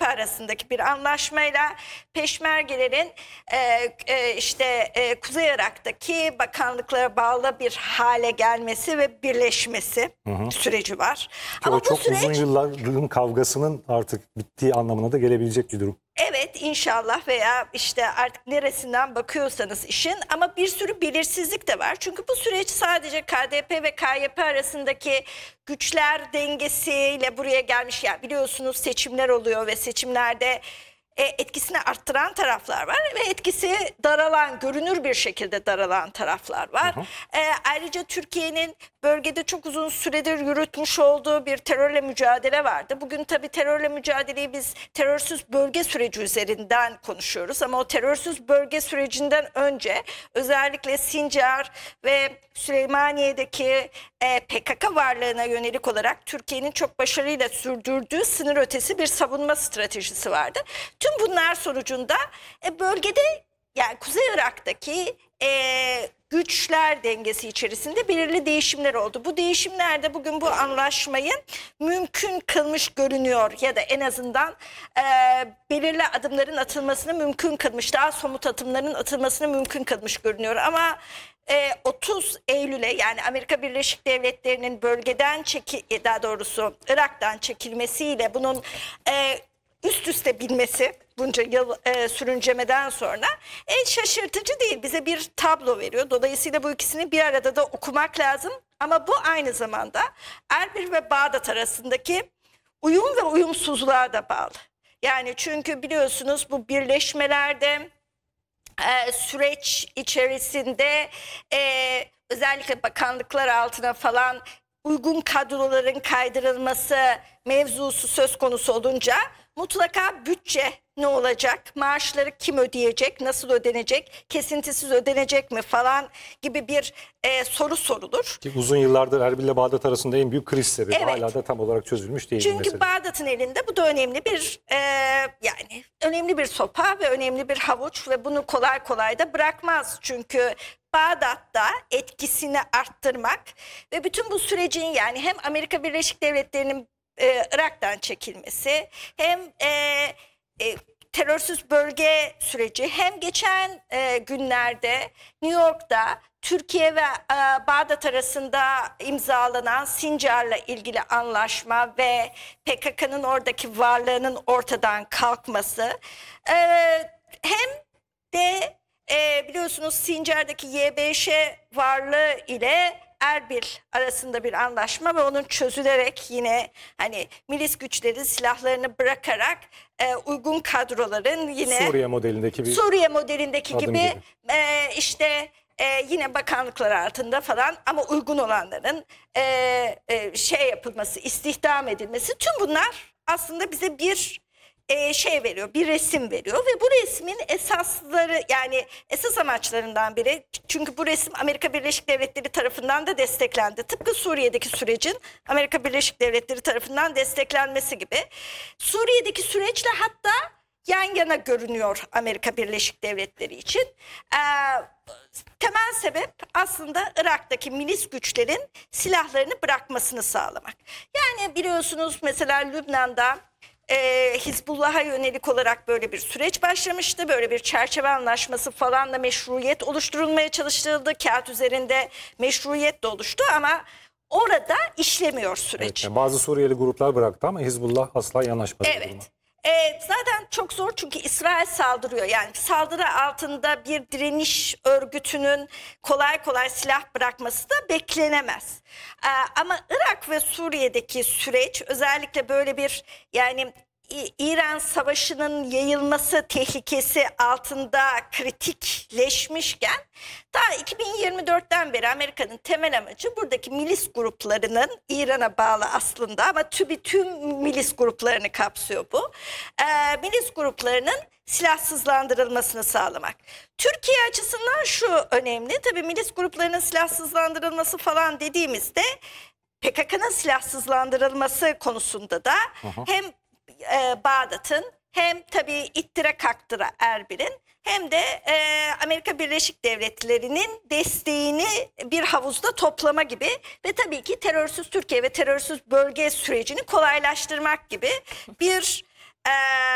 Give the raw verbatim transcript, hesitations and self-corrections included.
arasındaki bir anlaşmayla Peşmergelerin e, e, işte e, Kuzey Irak'taki bakanlıklara bağlı bir hale gelmesi ve birleşmesi hı hı. süreci var. Ki Ama o bu çok süreç, uzun yılların kavgasının artık bittiği anlamına da gelebilecek bir durum. evet, inşallah, veya işte artık neresinden bakıyorsanız işin, ama bir sürü belirsizlik de var. Çünkü bu süreç sadece K D P ve K Y P arasındaki güçler dengesiyle buraya gelmiş. Yani biliyorsunuz seçimler oluyor ve seçimlerde e, etkisini arttıran taraflar var ve etkisi daralan, görünür bir şekilde daralan taraflar var. Hı hı. E, ayrıca Türkiye'nin bölgede çok uzun süredir yürütmüş olduğu bir terörle mücadele vardı. Bugün tabii terörle mücadeleyi biz terörsüz bölge süreci üzerinden konuşuyoruz. Ama o terörsüz bölge sürecinden önce özellikle Sincar ve Süleymaniye'deki e, P K K varlığına yönelik olarak Türkiye'nin çok başarıyla sürdürdüğü sınır ötesi bir savunma stratejisi vardı. Tüm bunlar sonucunda e, bölgede, yani Kuzey Irak'taki e, güçler dengesi içerisinde belirli değişimler oldu. Bu değişimlerde bugün bu anlaşmayı mümkün kılmış görünüyor, ya da en azından e, belirli adımların atılmasını mümkün kılmış, daha somut adımların atılmasını mümkün kılmış görünüyor. Ama e, otuz Eylül'e, yani Amerika Birleşik Devletleri'nin bölgeden çeki, daha doğrusu Irak'tan çekilmesiyle bunun e, üst üste binmesi, bunca yıl e, sürüncemeden sonra en şaşırtıcı değil, bize bir tablo veriyor. Dolayısıyla bu ikisini bir arada da okumak lazım. Ama bu aynı zamanda Erbil ve Bağdat arasındaki uyum ve uyumsuzluğa da bağlı. Yani çünkü biliyorsunuz bu birleşmelerde e, süreç içerisinde e, özellikle bakanlıklar altına falan uygun kadroların kaydırılması mevzusu söz konusu olunca mutlaka bütçe ne olacak, maaşları kim ödeyecek, nasıl ödenecek, kesintisiz ödenecek mi falan gibi bir e, soru sorulur. Ki uzun yıllardır Erbil ile Bağdat arasında en büyük kriz sebebi, evet. Hala da tam olarak çözülmüş değil. Çünkü Bağdat'ın elinde bu da önemli bir e, yani önemli bir sopa ve önemli bir havuç ve bunu kolay kolay da bırakmaz. Çünkü Bağdat'ta etkisini arttırmak ve bütün bu sürecin, yani hem Amerika Birleşik Devletleri'nin e, Irak'tan çekilmesi, hem e, e, terörsüz bölge süreci, hem geçen e, günlerde New York'ta Türkiye ve e, Bağdat arasında imzalanan Sincar'la ilgili anlaşma ve P K K'nın oradaki varlığının ortadan kalkması, e, hem de e, biliyorsunuz Sincar'daki Y B Ş varlığı ile Erbil arasında bir anlaşma ve onun çözülerek yine hani milis güçleri silahlarını bırakarak e, uygun kadroların yine Suriye modelindeki bir Suriye modelindeki gibi, gibi. E, işte e, yine bakanlıklar altında falan ama uygun olanların e, e, şey yapılması, istihdam edilmesi, tüm bunlar aslında bize bir E, şey veriyor, bir resim veriyor ve bu resmin esasları, yani esas amaçlarından biri, çünkü bu resim Amerika Birleşik Devletleri tarafından da desteklendi. Tıpkı Suriye'deki sürecin Amerika Birleşik Devletleri tarafından desteklenmesi gibi Suriye'deki süreçle hatta yan yana görünüyor Amerika Birleşik Devletleri için. Ee, temel sebep aslında Irak'taki milis güçlerin silahlarını bırakmasını sağlamak. Yani biliyorsunuz mesela Lübnan'da Ee, Hizbullah'a yönelik olarak böyle bir süreç başlamıştı. Böyle bir çerçeve anlaşması falan da meşruiyet oluşturulmaya çalışıldı. Kağıt üzerinde meşruiyet de oluştu ama orada işlemiyor süreç. Evet, yani bazı Suriyeli gruplar bıraktı ama Hizbullah asla yanaşmadı. Evet. Ee, zaten çok zor çünkü İsrail saldırıyor. Yani saldırı altında bir direniş örgütünün kolay kolay silah bırakması da beklenemez. Ee, ama Irak ve Suriye'deki süreç özellikle böyle bir, yani İran Savaşı'nın yayılması tehlikesi altında kritikleşmişken daha iki bin yirmi dörtten beri Amerika'nın temel amacı buradaki milis gruplarının, İran'a bağlı aslında ama tüm, tüm milis gruplarını kapsıyor bu. Ee, milis gruplarının silahsızlandırılmasını sağlamak. Türkiye açısından şu önemli, tabii milis gruplarının silahsızlandırılması falan dediğimizde P K K'nın silahsızlandırılması konusunda da Aha. hem e, Bağdat'ın hem tabii ittire kaktıra Erbil'in hem de e, Amerika Birleşik Devletleri'nin desteğini bir havuzda toplama gibi ve tabii ki terörsüz Türkiye ve terörsüz bölge sürecini kolaylaştırmak gibi bir e,